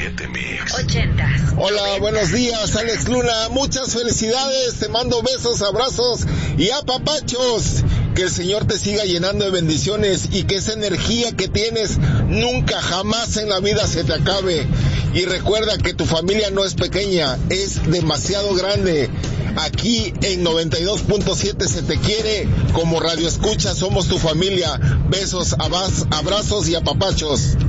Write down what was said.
97 Mix. 80s. Hola, buenos días, Alex Luna. Muchas felicidades. Te mando besos, abrazos y apapachos. Que el Señor te siga llenando de bendiciones y que esa energía que tienes nunca, jamás en la vida se te acabe. Y recuerda que tu familia no es pequeña, es demasiado grande. Aquí en 92.7 se te quiere, como Radio Escucha somos tu familia. Besos, abrazos y apapachos.